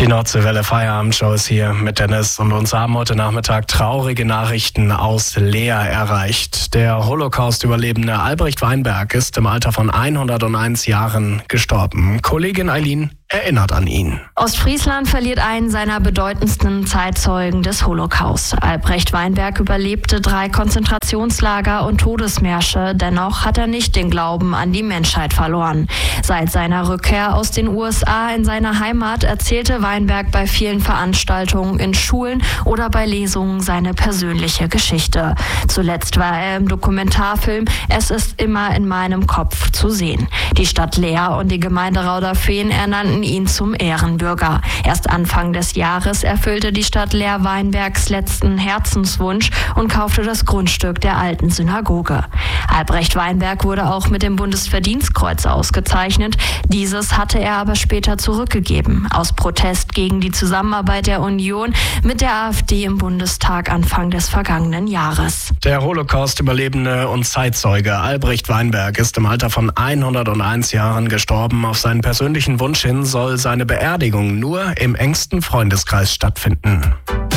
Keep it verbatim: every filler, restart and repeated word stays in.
Die Nordseewelle Feierabendshow ist hier mit Dennis und uns haben heute Nachmittag traurige Nachrichten aus Leer erreicht. Der Holocaust-Überlebende Albrecht Weinberg ist im Alter von hunderteins Jahren gestorben. Kollegin Eileen erinnert an ihn. Ostfriesland verliert einen seiner bedeutendsten Zeitzeugen des Holocaust. Albrecht Weinberg überlebte drei Konzentrationslager und Todesmärsche. Dennoch hat er nicht den Glauben an die Menschheit verloren. Seit seiner Rückkehr aus den U S A in seine Heimat erzählte Weinberg bei vielen Veranstaltungen in Schulen oder bei Lesungen seine persönliche Geschichte. Zuletzt war er im Dokumentarfilm Es ist immer in meinem Kopf zu sehen. Die Stadt Leer und die Gemeinde Rauderfehn ernannten ihn zum Ehrenbürger. Erst Anfang des Jahres erfüllte die Stadt Leer Weinbergs letzten Herzenswunsch und kaufte das Grundstück der alten Synagoge. Albrecht Weinberg wurde auch mit dem Bundesverdienstkreuz ausgezeichnet. Dieses hatte er aber später zurückgegeben, aus Protest gegen die Zusammenarbeit der Union mit der AfD im Bundestag Anfang des vergangenen Jahres. Der Holocaust-Überlebende und Zeitzeuge Albrecht Weinberg ist im Alter von hunderteins Jahren gestorben. Auf seinen persönlichen Wunsch hin soll seine Beerdigung nur im engsten Freundeskreis stattfinden.